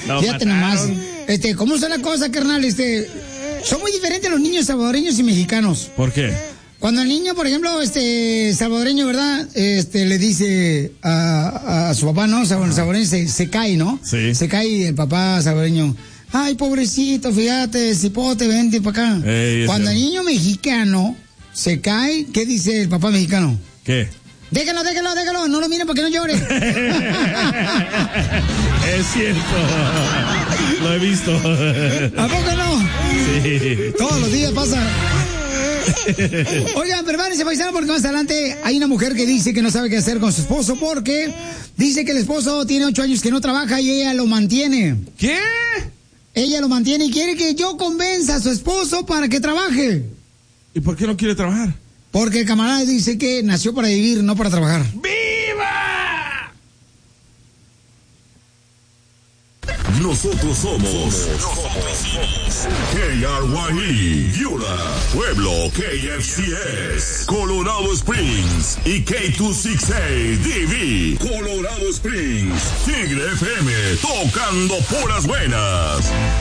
Fíjate nomás. ¿Cómo está la cosa, carnal? Son muy diferentes los niños salvadoreños y mexicanos. ¿Por qué? Cuando el niño, por ejemplo, salvadoreño, ¿verdad? Le dice a su papá, ¿no? Salvadoreño se cae, ¿no? Sí. Se cae el papá salvadoreño. Ay, pobrecito, fíjate, cipote, vente para acá. Cuando el niño mexicano se cae, ¿qué dice el papá mexicano? ¿Qué? Déjalo, no lo miren para que no llore. Es cierto. Lo he visto. ¿A poco no? Sí. Todos los días pasa. Oigan, prepárense, paisano, porque más adelante hay una mujer que dice que no sabe qué hacer con su esposo porque dice que el esposo tiene 8 años que no trabaja y ella lo mantiene. ¿Qué? Ella lo mantiene y quiere que yo convenza a su esposo para que trabaje. ¿Y por qué no quiere trabajar? Porque el camarada dice que nació para vivir, no para trabajar. ¡Viva! Nosotros somos KRYE, Yura, Pueblo, KFCS, Colorado Springs y K268DV, Colorado Springs, Tigre FM, tocando puras buenas.